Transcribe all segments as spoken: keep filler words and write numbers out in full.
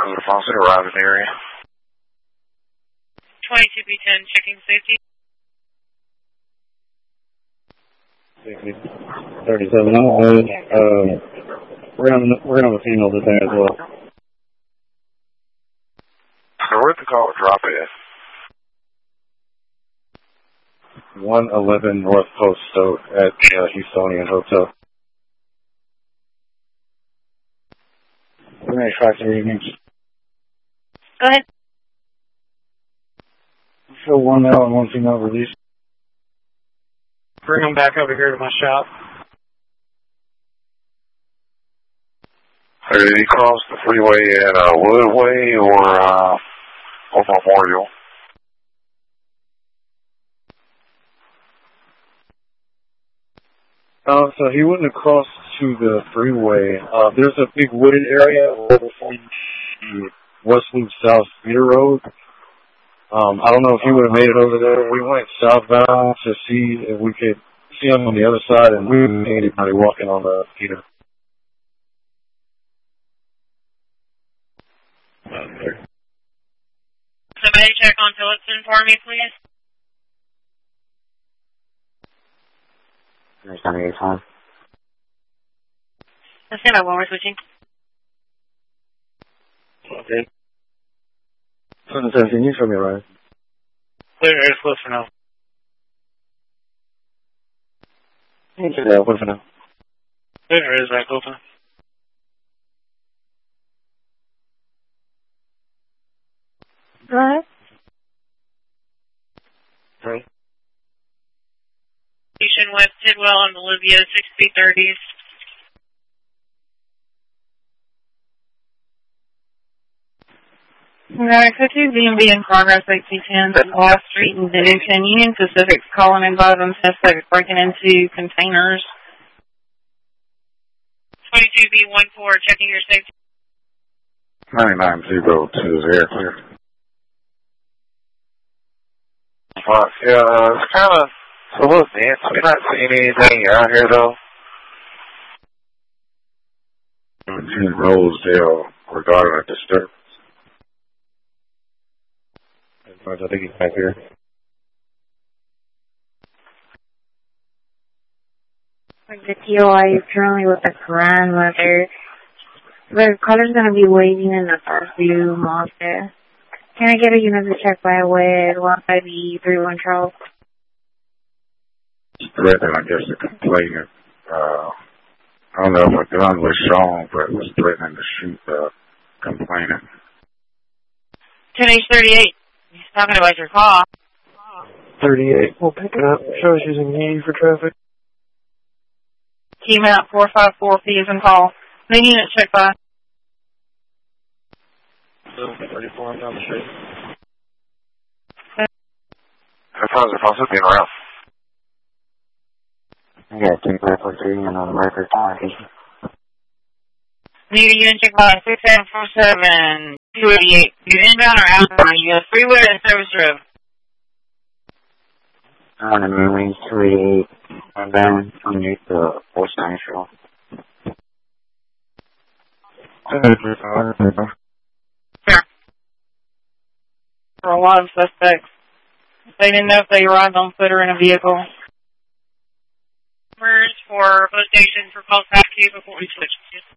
Positive Faucet arrived in the area. twenty-two B ten, checking safety. thirty-seven. Uh, we're gonna we're gonna have a female today as well. So where'd the call drop at? one eleven North Post Stoke at the uh, Houstonian Hotel. Three five three evenings. Go ahead. So one male and one female release. Bring them back over here to my shop. Did he cross the freeway at uh, Woodway or uh, Old Memorial? Uh, so he wouldn't have crossed to the freeway. Uh, there's a big wooded area before you to West Loop South Feeder Road. Um, I don't know if he would have made it over there. We went southbound to see if we could see him on the other side, and we didn't see anybody walking on the feeder. Somebody check on Tillotson for me, please. There's none of your phone. Let's stand by while we're switching. Okay. Can you show me right? Clear air close for now. Yeah, open for now. Clear air is back open. Go ahead. Right. Station West Tidwell on Bolivia, sixty thirties. Alright, so two V and B in progress, eighteen ten, West Street in Dayton. Union Pacific's calling in by them suspects breaking into containers. twenty-two B one four, checking your safety. ninety-nine zero two, air clear. Fuck, yeah, uh, it's kind of a little dense. We're not seeing anything out here, though. In Rosedale regarding a disturbance. I think he's back here. The T O I is currently with the grandmother. The caller's going to be waiting in the first view monster. Can I get a unit to check by way at one five E three one Charles? Threatening, I guess, the complainant. Uh, I don't know if a gun was shown, but it was threatening to shoot the complainant. ten H thirty-eight. He's talking about your call. thirty-eight. We'll pick it up. Show us using E for traffic. Team out four five four P is in call. Main unit check by. thirty-four, I'm down the street. How's it also being around? I got two five four three and on the record talking. Need a unit check by six seven four seven two eighty-eight. You inbound or outbound? You got freeway and service road. On the main range two eighty-eight. I'm down underneath the Force Central. Sure. For a lot of suspects. They didn't know if they arrived on foot or in a vehicle. Numbers for both stations for calls back to you before we switch.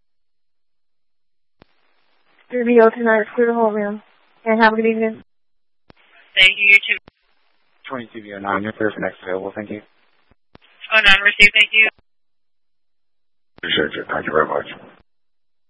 three B O tonight, clear the whole room. And have a good evening. Thank you, you too. twenty-two B oh nine, your first next available, thank you. Oh, nine received, thank you. Appreciate you. Thank you very much.